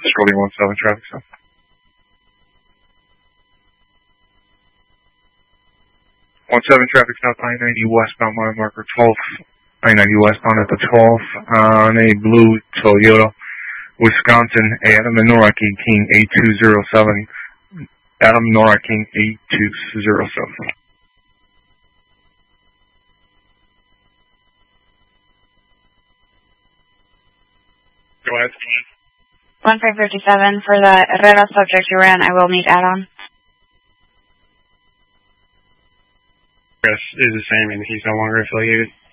Shirley 17 traffic stop. 17 traffic stop, I-90 westbound, mile marker 12. I-90 westbound at the 12th on a blue Toyota, Wisconsin, Adam and Nora King 8207. Adam Nora King 8207. Go ahead. 1557, for the Herrera subject you ran, I will need add-on. Yes, is the same, and he's no longer affiliated.